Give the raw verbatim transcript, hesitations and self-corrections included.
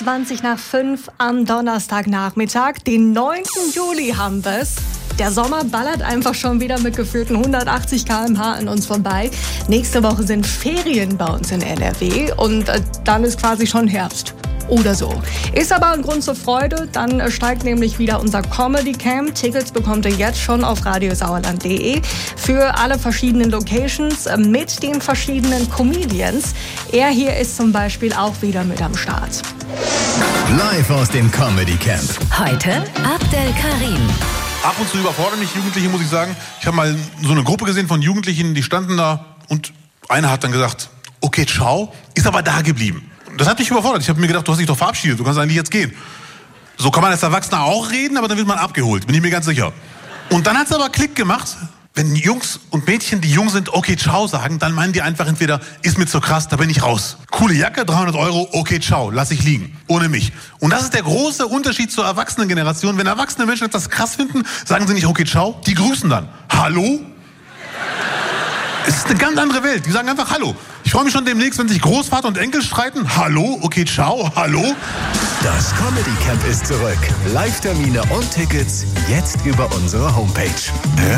zwanzig nach fünf am Donnerstagnachmittag. Den neunten Juli haben wir es. Der Sommer ballert einfach schon wieder mit gefühlten hundertachtzig Kilometer pro Stunde an uns vorbei. Nächste Woche sind Ferien bei uns in N R W und äh, dann ist quasi schon Herbst. Oder so. Ist aber ein Grund zur Freude, dann äh, steigt nämlich wieder unser Comedy Camp. Tickets bekommt ihr jetzt schon auf radiosauerland punkt de für alle verschiedenen Locations äh, mit den verschiedenen Comedians. Er hier ist zum Beispiel auch wieder mit am Start. Live aus dem Comedy Camp. Heute Abdel Karim. Ab und zu überfordern mich Jugendliche, muss ich sagen. Ich habe mal so eine Gruppe gesehen von Jugendlichen, die standen da und einer hat dann gesagt, okay, ciao, ist aber da geblieben. Das hat mich überfordert. Ich habe mir gedacht, du hast dich doch verabschiedet, du kannst eigentlich jetzt gehen. So kann man als Erwachsener auch reden, aber dann wird man abgeholt, bin ich mir ganz sicher. Und dann hat es aber Klick gemacht. Wenn Jungs und Mädchen, die jung sind, okay, ciao sagen, dann meinen die einfach entweder, ist mir zu krass, da bin ich raus. Coole Jacke, dreihundert Euro, okay, ciao, lass ich liegen, ohne mich. Und das ist der große Unterschied zur Erwachsenengeneration. Wenn erwachsene Menschen etwas krass finden, sagen sie nicht, okay, ciao, die grüßen dann. Hallo? Es ist eine ganz andere Welt. Die sagen einfach Hallo. Ich freue mich schon demnächst, wenn sich Großvater und Enkel streiten. Hallo, okay, ciao, hallo. Das Comedy Camp ist zurück. Live-Termine und Tickets jetzt über unsere Homepage.